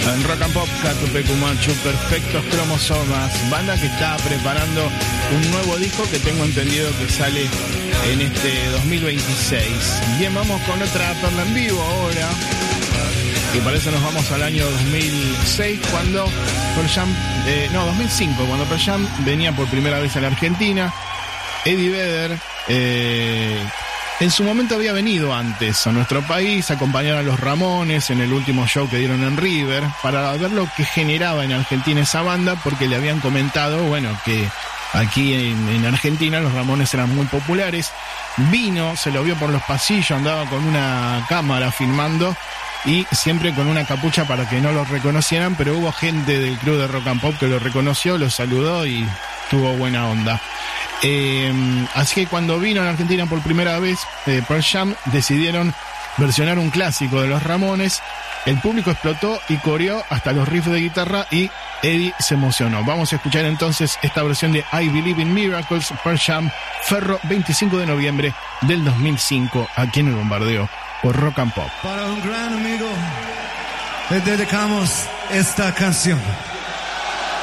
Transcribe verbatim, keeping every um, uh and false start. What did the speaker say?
En Rock and Pop, Catu Pecumacho, Perfectos Cromosomas, banda que está preparando un nuevo disco que tengo entendido que sale en este dos mil veintiséis. Bien, vamos con otra perla en vivo ahora. Y para eso nos vamos al año dos mil seis, cuando Pearl Jam, eh, no, dos mil cinco, cuando Pearl Jam venía por primera vez a la Argentina. Eddie Vedder, eh, en su momento había venido antes a nuestro país a acompañar a los Ramones en el último show que dieron en River, para ver lo que generaba en Argentina esa banda, porque le habían comentado, bueno, que aquí en, en Argentina los Ramones eran muy populares. Vino, se lo vio por los pasillos, andaba con una cámara filmando y siempre con una capucha para que no lo reconocieran, pero hubo gente del club de Rock and Pop que lo reconoció, lo saludó y tuvo buena onda. Eh, así que cuando vino a la Argentina por primera vez, eh, Pearl Jam decidieron versionar un clásico de los Ramones. El público explotó y coreó hasta los riffs de guitarra y Eddie se emocionó. Vamos a escuchar entonces esta versión de I Believe in Miracles, Pearl Jam, Ferro, veinticinco de noviembre del dos mil cinco, aquí en El Bombardeo por Rock and Pop. Para un gran amigo le dedicamos esta canción.